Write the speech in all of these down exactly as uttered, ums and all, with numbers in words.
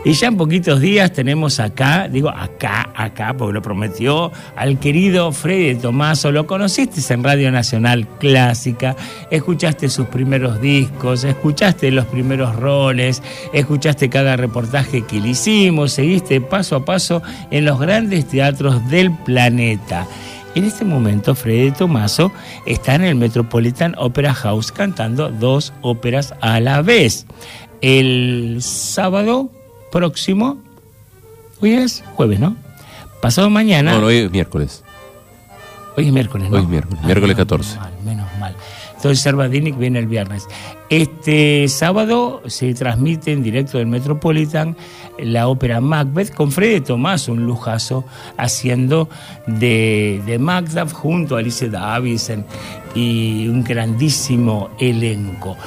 Y ya en poquitos días tenemos acá, digo acá, acá, porque lo prometió, al querido Freddy de Tomaso. Lo conociste en Radio Nacional Clásica, escuchaste sus primeros discos, escuchaste los primeros roles, escuchaste cada reportaje que le hicimos, seguiste paso a paso en los grandes teatros del planeta. En este momento, Freddy de Tomaso está en el Metropolitan Opera House cantando dos óperas a la vez. El sábado próximo, hoy es jueves, ¿no? Pasado mañana... No, no, hoy es miércoles. Hoy es miércoles, ¿no? Hoy es miércoles, ah, miércoles catorce. Menos mal, menos mal. Entonces Servadinic viene el viernes. Este sábado se transmite en directo del Metropolitan la ópera Macbeth con Freddy de Tomaso, un lujazo, haciendo de, de Macduff junto a Alice Davison y un grandísimo elenco.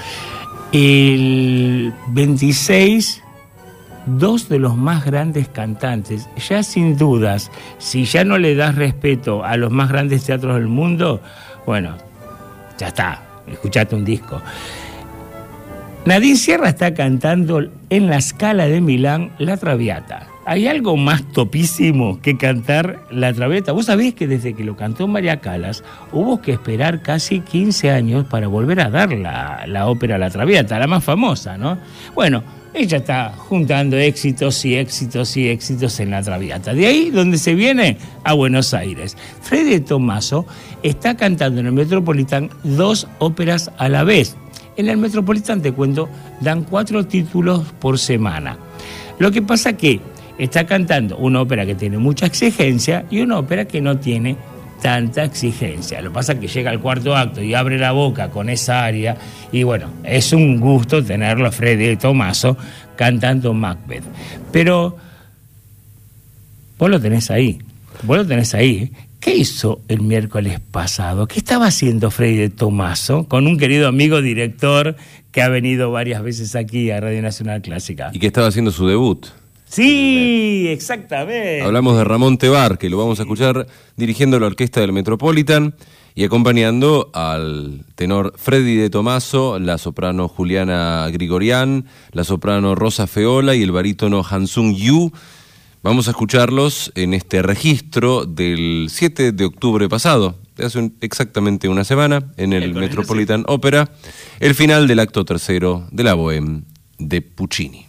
El veintiséis, dos de los más grandes cantantes, ya sin dudas, si ya no le das respeto a los más grandes teatros del mundo, bueno, ya está, escuchate un disco. Nadine Sierra está cantando en la Scala de Milán La Traviata. ¿Hay algo más topísimo que cantar La Traviata? Vos sabés que desde que lo cantó María Callas hubo que esperar casi quince años para volver a dar la, la ópera La Traviata, la más famosa, ¿no? Bueno, ella está juntando éxitos y éxitos y éxitos en La Traviata. De ahí donde se viene a Buenos Aires. Freddy de Tomaso está cantando en el Metropolitan dos óperas a la vez. En el Metropolitan, te cuento, dan cuatro títulos por semana. Lo que pasa que está cantando una ópera que tiene mucha exigencia y una ópera que no tiene tanta exigencia. Lo que pasa es que llega al cuarto acto y abre la boca con esa aria y bueno, es un gusto tenerlo a Freddy de Tomaso cantando Macbeth. Pero vos lo tenés ahí, vos lo tenés ahí, ¿eh? ¿Qué hizo el miércoles pasado? ¿Qué estaba haciendo Freddy de Tomaso con un querido amigo director que ha venido varias veces aquí a Radio Nacional Clásica? Y que estaba haciendo su debut. Sí, exactamente. Hablamos de Ramón Tebar, que lo vamos a escuchar dirigiendo la orquesta del Metropolitan y acompañando al tenor Freddy de Tomaso, la soprano Juliana Grigorian, la soprano Rosa Feola y el barítono Hansung Yu. Vamos a escucharlos en este registro del siete de octubre pasado, de hace un, exactamente una semana, en el Metropolitan Opera, el final del acto tercero de la Bohème de Puccini.